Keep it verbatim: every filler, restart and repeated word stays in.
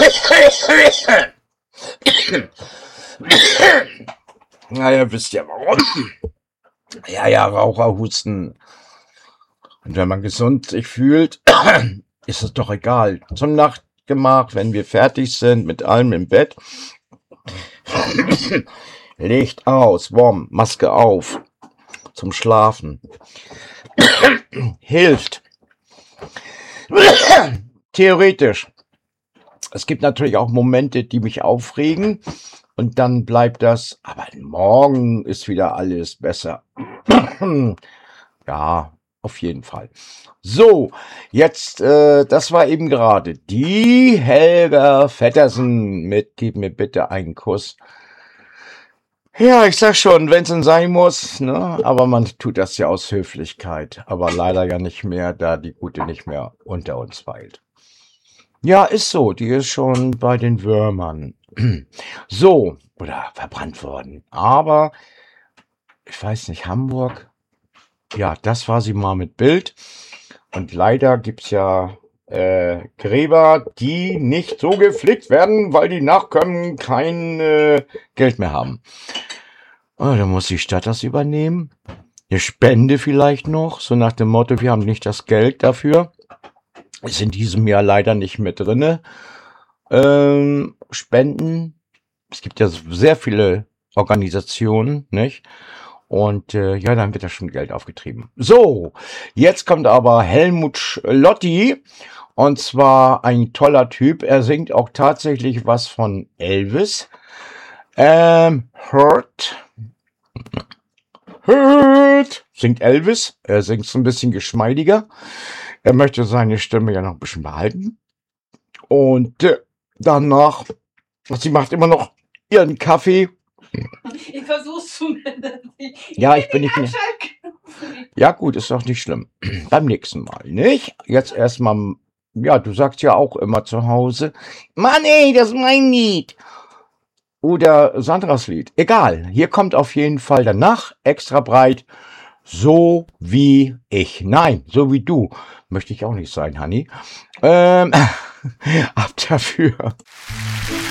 Naja, wisst ihr warum? Ja, ja, Raucherhusten. Und wenn man gesund sich fühlt, ist es doch egal. Zum Nachtgemach, wenn wir fertig sind mit allem im Bett. Licht aus, warm, Maske auf. Zum Schlafen. Hilft. Theoretisch. Es gibt natürlich auch Momente, die mich aufregen. Und dann bleibt das, aber morgen ist wieder alles besser. Ja, auf jeden Fall. So, jetzt, äh, das war eben gerade die Helga Vettersen mit Gib mir bitte einen Kuss. Ja, ich sag schon, wenn es denn sein muss, ne? Aber man tut das ja aus Höflichkeit. Aber leider ja nicht mehr, da die Gute nicht mehr unter uns weilt. Ja, ist so, die ist schon bei den Würmern. So, oder verbrannt worden. Aber, ich weiß nicht, Hamburg, ja, das war sie mal mit Bild. Und leider gibt's ja äh, Gräber, die nicht so gepflegt werden, weil die Nachkommen kein äh, Geld mehr haben. Oh, dann muss die Stadt das übernehmen. Eine Spende vielleicht noch, so nach dem Motto, wir haben nicht das Geld dafür. Ist in diesem Jahr leider nicht mit drinne. Ähm, Spenden. Es gibt ja sehr viele Organisationen, nicht? Und äh, ja, dann wird da schon Geld aufgetrieben. So, jetzt kommt aber Helmut Schlotti. Und zwar ein toller Typ. Er singt auch tatsächlich was von Elvis. Ähm, Hurt. Hurt. Singt Elvis. Er singt so ein bisschen geschmeidiger. Er möchte seine Stimme ja noch ein bisschen behalten. Und äh, danach, sie macht immer noch ihren Kaffee. Ich versuch's zumindest. Ja, ich bin nicht mehr. Ja gut, ist doch nicht schlimm. Beim nächsten Mal, nicht? Jetzt erstmal, ja, du sagst ja auch immer zu Hause, Mann ey, das ist mein Lied. Oder Sandras Lied. Egal, hier kommt auf jeden Fall danach extra breit, so wie ich. Nein, so wie du. Möchte ich auch nicht sein, Hanni. Ähm, ab dafür.